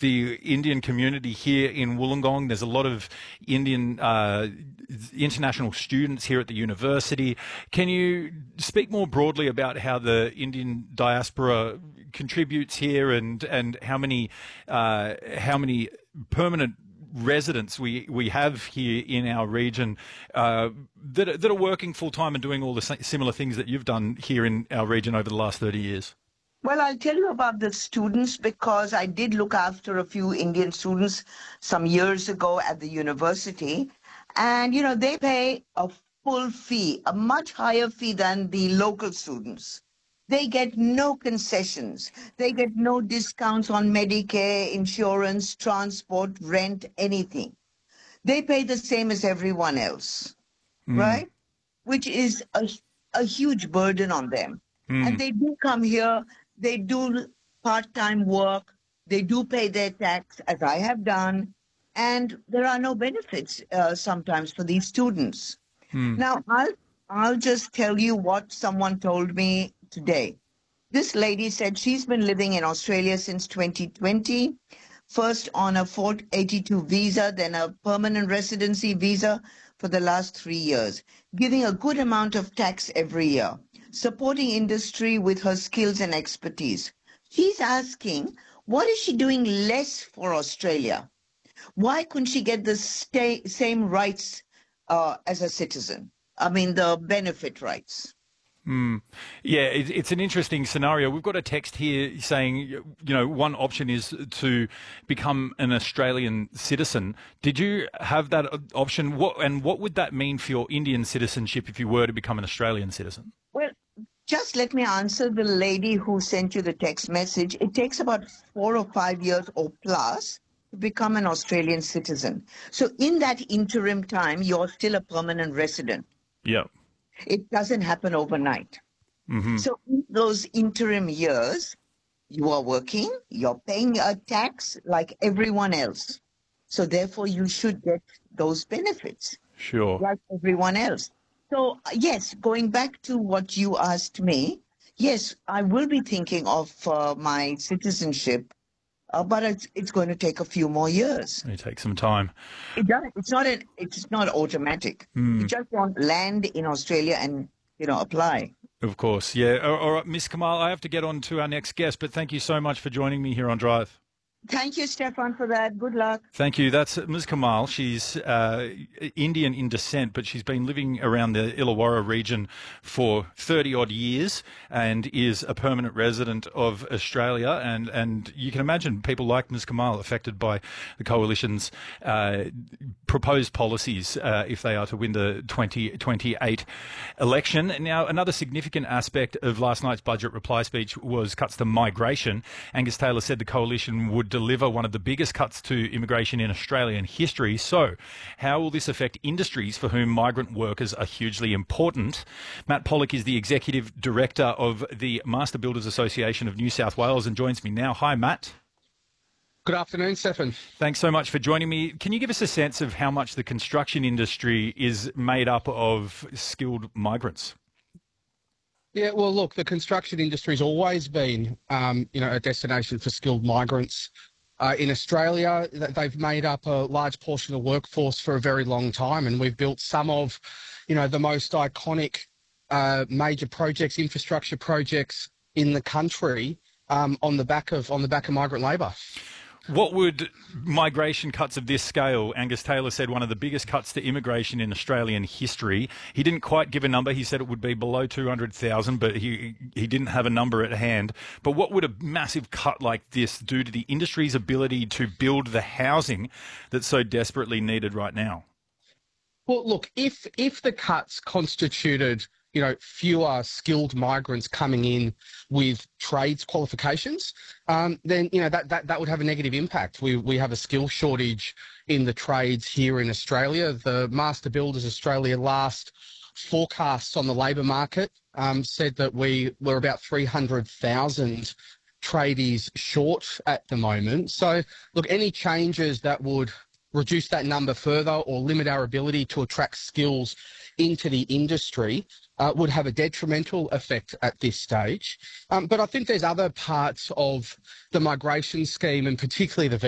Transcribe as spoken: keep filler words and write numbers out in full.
the Indian community here in Wollongong. There's a lot of Indian uh, international students here at the university. Can you speak more broadly about how the Indian diaspora contributes here, and and how many uh, how many permanent residents we, we have here in our region uh, that, are- that are working full-time and doing all the si- similar things that you've done here in our region over the last thirty years? Well, I'll tell you about the students because I did look after a few Indian students some years ago at the university. And, you know, they pay a full fee, a much higher fee than the local students. They get no concessions. They get no discounts on Medicare, insurance, transport, rent, anything. They pay the same as everyone else, right? Which is a, a huge burden on them. And they do come here, they do part-time work, they do pay their tax, as I have done, and there are no benefits uh, sometimes for these students. Now, I'll, I'll just tell you what someone told me today. This lady said she's been living in Australia since twenty twenty, first on a four eighty-two visa, then a permanent residency visa for the last three years, giving a good amount of tax every year, supporting industry with her skills and expertise. She's asking, what is she doing less for Australia? Why couldn't she get the sta- same rights uh, as a citizen? I mean, the benefit rights. Yeah, it, it's an interesting scenario. We've got a text here saying, you know, one option is to become an Australian citizen. Did you have that option? What and what would that mean for your Indian citizenship if you were to become an Australian citizen? Well, just let me answer the lady who sent you the text message. It takes about four or five years or plus to become an Australian citizen. So in that interim time, you're still a permanent resident. Yeah. It doesn't happen overnight. So in those interim years, you are working, you're paying a tax like everyone else. So therefore, you should get those benefits Sure. like everyone else. So uh, yes, going back to what you asked me, yes, I will be thinking of uh, my citizenship, uh, but it's, it's going to take a few more years. It takes some time. It does, it's not an, it's not automatic. You just don't land in Australia and, you know, apply. Of course, yeah. All all right, Miss Kamal, I have to get on to our next guest, but thank you so much for joining me here on Drive. Thank you, Stefan, for that. Good luck. Thank you. That's Miz Kamal. She's uh, Indian in descent, but she's been living around the Illawarra region for thirty odd years and is a permanent resident of Australia. And, and you can imagine people like Miz Kamal affected by the Coalition's uh, proposed policies uh, if they are to win the twenty twenty-eight election. Now, another significant aspect of last night's budget reply speech was cuts to migration. Angus Taylor said the Coalition would deliver one of the biggest cuts to immigration in Australian history. So how will this affect industries for whom migrant workers are hugely important? Matt Pollock is the Executive Director of the Master Builders Association of New South Wales and joins me now. Hi, Matt. Good afternoon, Stefan. Thanks so much for joining me. Can you give us a sense of how much the construction industry is made up of skilled migrants? Yeah, well, look, the construction industry's always been, um, you know, a destination for skilled migrants. Uh, in Australia, th- they've made up a large portion of the workforce for a very long time, and we've built some of, you know, the most iconic uh, major projects, infrastructure projects in the country um, on the back of on the back of migrant labour. What would migration cuts of this scale, Angus Taylor said one of the biggest cuts to immigration in Australian history. He didn't quite give a number. He said it would be below two hundred thousand, but he he didn't have a number at hand. But what would a massive cut like this do to the industry's ability to build the housing that's so desperately needed right now? Well, look, if if the cuts constituted, you know, fewer skilled migrants coming in with trades qualifications, um, then, you know, that, that, that would have a negative impact. We we have a skill shortage in the trades here in Australia. The Master Builders Australia last forecasts on the labour market um, said that we were about three hundred thousand tradies short at the moment. So, look, any changes that would reduce that number further or limit our ability to attract skills into the industry uh, would have a detrimental effect at this stage. Um, but I think there's other parts of the migration scheme, and particularly the